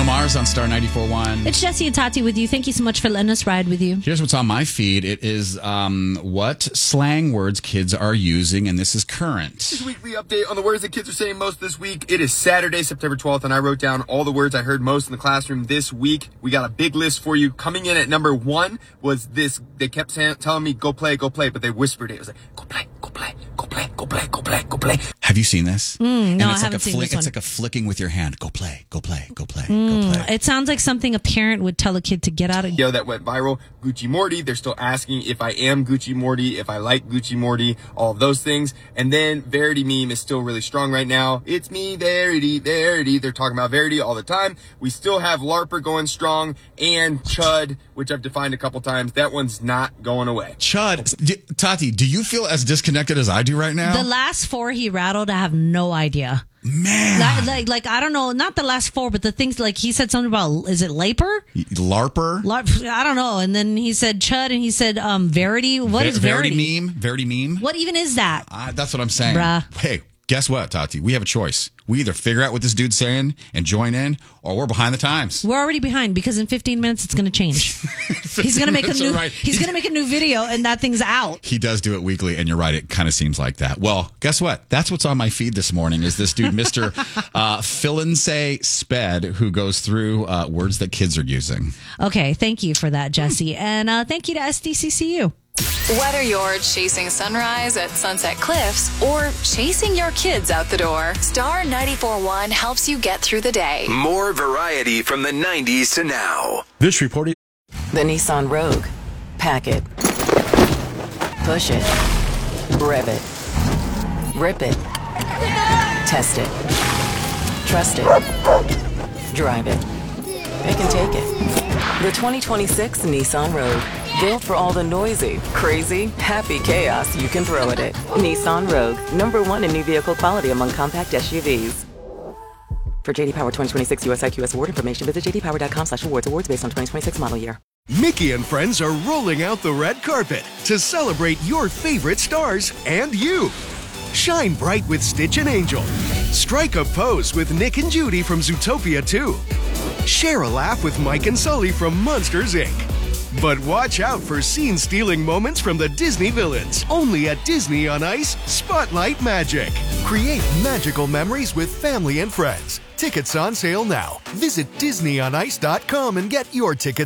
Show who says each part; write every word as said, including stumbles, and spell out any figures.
Speaker 1: Mars on Star ninety-four point one.
Speaker 2: It's Jesse and Tati with you. Thank you so much for letting us ride with you.
Speaker 1: Here's what's on my feed. It is um, what slang words kids are using, and this is current.
Speaker 3: This weekly update on the words that kids are saying most this week. It is Saturday, September twelfth, and I wrote down all the words I heard most in the classroom this week. We got a big list for you. Coming in at number one was this. They kept saying, telling me, go play, go play, but they whispered it. It was like, go play, go play, go play, go play, go play, go play.
Speaker 1: Have you seen this?
Speaker 2: Mm, no,
Speaker 1: and it's
Speaker 2: I
Speaker 1: like
Speaker 2: haven't
Speaker 1: a
Speaker 2: seen
Speaker 1: flick,
Speaker 2: this one.
Speaker 1: It's like a flicking with your hand. Go play, go play, go play,
Speaker 2: Mm,
Speaker 1: go play.
Speaker 2: it sounds like something a parent would tell a kid to get out of.
Speaker 3: Yo, that went viral. Gucci Morty. They're still asking if I am Gucci Morty, if I like Gucci Morty, all of those things. And then Verity meme is still really strong right now. It's me, Verity, Verity. They're talking about Verity all the time. We still have LARPer going strong and Chud, which I've defined a couple times. That one's not going away.
Speaker 1: Chud. D- Tati, do you feel as disconnected as I do right now?
Speaker 2: The last four he rattled, I have no idea.
Speaker 1: Man.
Speaker 2: Like, like, like, I don't know, not the last four, but the things like he said something about, is it Laper?
Speaker 1: LARPer?
Speaker 2: LARP, I don't know. And then he said Chud and he said um, Verity. What
Speaker 1: Ver-
Speaker 2: is Verity?
Speaker 1: Verity meme? Verity meme?
Speaker 2: What even is that?
Speaker 1: Uh, that's what I'm saying.
Speaker 2: Bruh.
Speaker 1: Hey, guess what, Tati? We have a choice. We either figure out what this dude's saying and join in, or we're behind the times.
Speaker 2: We're already behind because in fifteen minutes it's going to change. He's going to make a new.
Speaker 1: Right.
Speaker 2: He's going to make a new video, and that thing's out.
Speaker 1: He does do it weekly, and you're right. It kind of seems like that. Well, guess what? That's what's on my feed this morning. Is this dude, Mister uh, Philinse Sped, who goes through uh, words that kids are using.
Speaker 2: Okay, thank you for that, Jesse, and uh, thank you to S D C C U.
Speaker 4: Whether you're chasing sunrise at Sunset Cliffs or chasing your kids out the door, Star ninety-four point one helps you get through the day.
Speaker 5: More variety from the nineties to now.
Speaker 6: This report.
Speaker 7: The Nissan Rogue. Pack it. Push it. Rev it. Rip it. Test it. Trust it. Drive it. It can take it. The twenty twenty-six Nissan Rogue. Built for all the noisy, crazy, happy chaos you can throw at it. Nissan Rogue. Number one in new vehicle quality among compact S U Vs. For J D Power twenty twenty-six U S I Q S award information, visit j d power dot com slash awards. Awards based on twenty twenty-six model year.
Speaker 8: Mickey and friends are rolling out the red carpet to celebrate your favorite stars and you. Shine bright with Stitch and Angel. Strike a pose with Nick and Judy from Zootopia two. Share a laugh with Mike and Sully from Monsters, Incorporated. But watch out for scene-stealing moments from the Disney villains. Only at Disney on Ice, Spotlight Magic. Create magical memories with family and friends. Tickets on sale now. Visit disney on ice dot com and get your tickets